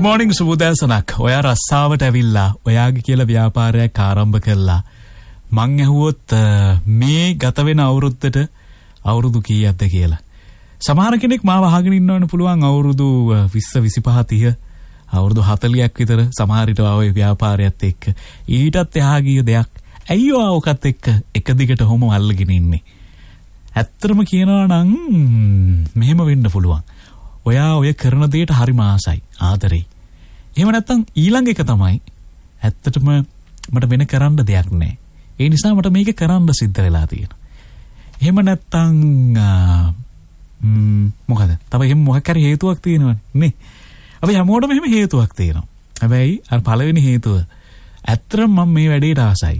morning සුබෝදෑසනක්. ඔයා රස්සාවට ඇවිල්ලා ඔයාගේ කියලා ව්‍යාපාරයක් ආරම්භ කළා. මං ඇහුවොත් මේ ගත වෙන අවුරුද්දට අවුරුදු කීයක්ද කියලා. සමහර කෙනෙක් මාව අහගෙන ඉන්නවන්න පුළුවන් අවුරුදු 20 25 30 අවුරුදු 40ක් විතර සමහර විට ආවේ ව්‍යාපාරයත් එක්ක. ඊටත් එහා ගිය දෙයක්. ඇයි ඔකත් එක්ක එක දිගට හොම අල්ලගෙන ඉන්නේ? ඇත්තටම කියනවා නම් මෙහෙම වෙන්න පුළුවන්. ඔයා ඔය කරන දෙයට හරිම ආසයි, ආදරෙයි. එහෙම නැත්නම් ඊළඟ එක තමයි ඇත්තටම මට වෙන කරන්න දෙයක් නැහැ. ඒ නිසා මට මේක කරන්න සිද්ධ වෙලා තියෙනවා. එහෙම නැත්නම් මොකද? තව එහෙම මොකක් හරි හේතුවක් තියෙනවනේ නේ. අපි හැමෝටම එහෙම හේතුවක් තියෙනවා. හැබැයි අර පළවෙනි හේතුව ඇත්තටම මම මේ වැඩේට ආසයි.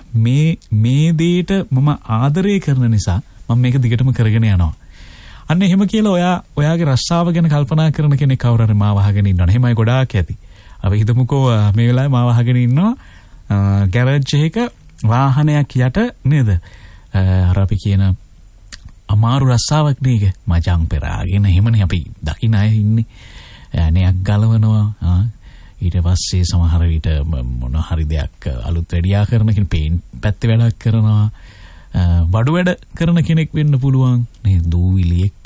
මේ දෙයට මම ආදරය කරන නිසා මම මේක දිගටම කරගෙන යනවා. අන්න එහෙම කියලා ඔයාගේ රස්සාව ගැන කල්පනා කරන කෙනෙක් කවුරු හරි මාව අහගෙන ඉන්නවනේ. එහෙමයි ගොඩාක් ඇති. අපි හිතමුකෝ මේ වෙලාවේ මාව අහගෙන ඉන්නවා ගෑරේජ් එකක වාහනයක් යට නේද? අර අපි කියන අමාරු රස්සාවක් නේක. මචං පෙරාගෙන එහෙමනේ අපි දකින්න අය ඉන්නේ. ණයක් ගලවනවා. ඊට පස්සේ සමහර විට මොන හරි දෙයක් අලුත් වැඩියා කරන කෙනෙක් පේන්ට් පැත්තේ වැඩක් කරනවා. බඩු වැඩ කරන කෙනෙක් වෙන්න පුළුවන් නේ. දූවිලි එක්ක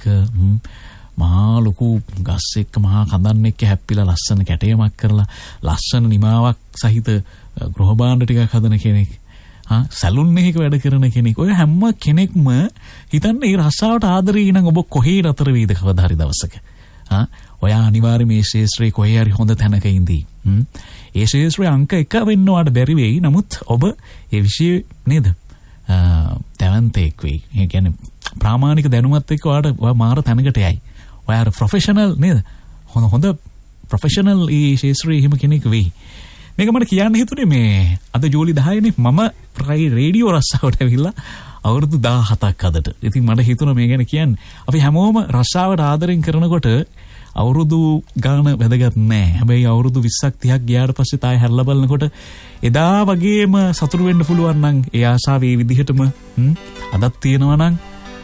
මහා ලොකු ගස් එක්ක මහා කඳන් එක්ක හැප්පිලා ලස්සන කැටයමක් කරලා ලස්සන නිමාවක් සහිත ගෘහ භාණ්ඩ ටිකක් හදන කෙනෙක්. සැලුන් එකක වැඩ කරන කෙනෙක්. ඔය හැම කෙනෙක්ම හිතන්නේ මේ රස්සාවට ආදරේ නම් ඔබ කොහේ නතර වෙයිද කවදා හරි දවසක. ඔයා අනිවාර්යයෙන් මේ ශාස්ත්‍රයේ කොහේ හරි හොඳ තැනක ඉඳී. ඒ ශාස්ත්‍රයේ අංක 1 වෙන්න ඔයාට බැරි වෙයි. නමුත් ඔබ ඒ විෂය නේද? තැවන්තෙක් වෙයි. ඒ කියන්නේ ප්‍රාමාණික දැනුමත් එක්ක ඔයාට මාර තැනකට යයි. ඔයා ප්‍රොෆෙෂනල් නේද? හොඳ ප්‍රොෆෙෂනල් ඒ ශාස්ත්‍රයේ හිම කෙනෙක් වෙයි. මේක මට කියන්න හිතුනේ මේ අද ජූලි 10 නේ මම රේඩියෝ රස්සාවට ඇවිල්ලා අවුරුදු 17ක් අදට. ඉතින් මට හිතුණා මේ ගැන කියන්න. අපි හැමෝම රස්සාවට ආදරෙන් කරනකොට අවුරුදු ගාන වැදගත් නෑ. හැබැයි අවුරුදු 20ක් 30ක් ගියාට පස්සේ තායි හැරලා බලනකොට එදා වගේම සතුටු වෙන්න පුළුවන් නම් ඒ ආශාව ඒ විදිහටම අදත් තියෙනවා නම්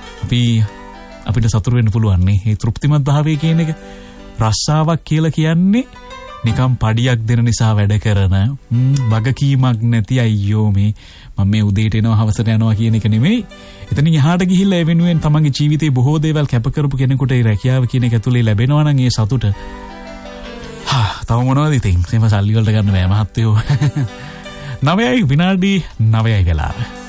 අපිට සතුටු වෙන්න පුළුවන් නේ. ඒ තෘප්තිමත් භාවය කියන එක රස්සාවක් කියලා කියන්නේ නිකම් පඩියක් දෙන නිසා වැඩ කරන වගකීමක් නැති අයියෝ මම මේ උදේට එනවා හවසට යනවා කියන එක නෙමෙයි. එතනින් එහාට ගිහිල්ලා ඒ වෙනුවෙන් තමන්ගේ ජීවිතේ බොහෝ දේවල් කැප කරපු කෙනෙකුට ඒ රැකියාව කියන එක ඇතුලේ ලැබෙනවා නම් ඒ සතුට තව මොනවද ඉතින්? සේම සල්ලි වලට ගන්න බෑ මහත්තයෝ. 9යි විනාඩි 9යි වෙලාව.